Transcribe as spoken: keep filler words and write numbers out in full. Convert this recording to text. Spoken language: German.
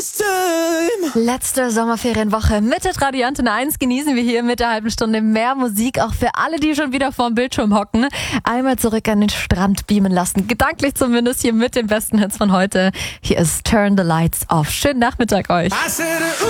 Letzte Sommerferienwoche mit der Radiantenne eins genießen wir hier mit der halben Stunde mehr Musik, auch für alle, die schon wieder vorm Bildschirm hocken. Einmal zurück an den Strand beamen lassen, gedanklich zumindest hier mit den besten Hits von heute. Hier ist Turn the Lights Off. Schönen Nachmittag euch.